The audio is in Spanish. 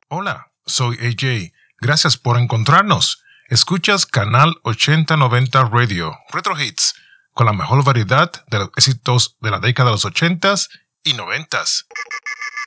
Hola, soy AJ. Gracias por encontrarnos. Escuchas Canal 8090 Radio, Retro Hits, con la mejor variedad de los éxitos de la década de los 80s y 90s.